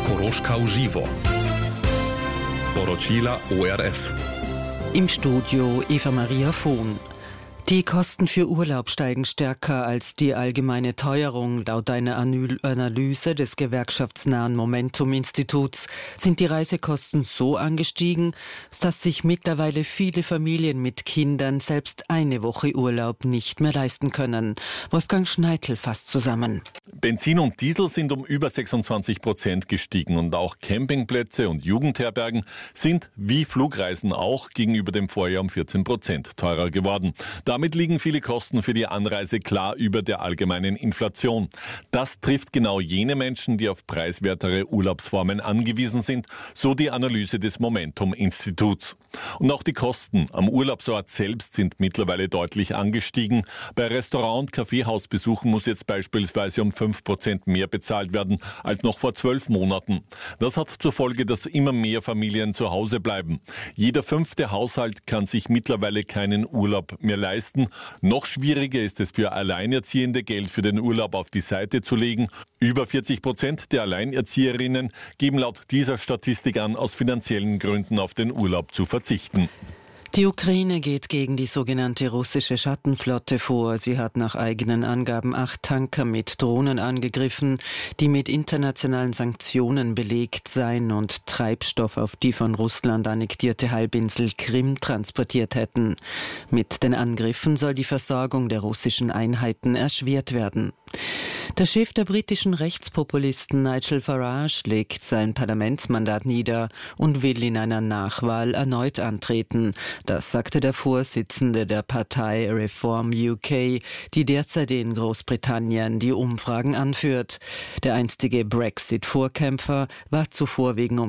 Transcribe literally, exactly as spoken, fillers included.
Koroška uživo. Poročila O R F. Im Studio Eva Maria Vohn. Die Kosten für Urlaub steigen stärker als die allgemeine Teuerung. Laut einer Analyse des gewerkschaftsnahen Momentum-Instituts sind die Reisekosten so angestiegen, dass sich mittlerweile viele Familien mit Kindern selbst eine Woche Urlaub nicht mehr leisten können. Wolfgang Schneitl fasst zusammen. Benzin und Diesel sind um über sechsundzwanzig Prozent gestiegen und auch Campingplätze und Jugendherbergen sind wie Flugreisen auch gegenüber dem Vorjahr um vierzehn Prozent teurer geworden. Damit liegen viele Kosten für die Anreise klar über der allgemeinen Inflation. Das trifft genau jene Menschen, die auf preiswertere Urlaubsformen angewiesen sind, so die Analyse des Momentum-Instituts. Und auch die Kosten am Urlaubsort selbst sind mittlerweile deutlich angestiegen. Bei Restaurant- und Kaffeehausbesuchen muss jetzt beispielsweise um fünf Prozent mehr bezahlt werden als noch vor zwölf Monaten. Das hat zur Folge, dass immer mehr Familien zu Hause bleiben. Jeder fünfte Haushalt kann sich mittlerweile keinen Urlaub mehr leisten. Noch schwieriger ist es für Alleinerziehende, Geld für den Urlaub auf die Seite zu legen. Über vierzig Prozent der Alleinerzieherinnen geben laut dieser Statistik an, aus finanziellen Gründen auf den Urlaub zu verzichten. Die Ukraine geht gegen die sogenannte russische Schattenflotte vor. Sie hat nach eigenen Angaben acht Tanker mit Drohnen angegriffen, die mit internationalen Sanktionen belegt seien und Treibstoff auf die von Russland annektierte Halbinsel Krim transportiert hätten. Mit den Angriffen soll die Versorgung der russischen Einheiten erschwert werden. Der Chef der britischen Rechtspopulisten Nigel Farage legt sein Parlamentsmandat nieder und will in einer Nachwahl erneut antreten. Das sagte der Vorsitzende der Partei Reform U K, die derzeit in Großbritannien die Umfragen anführt. Der einstige Brexit-Vorkämpfer war zuvor wegen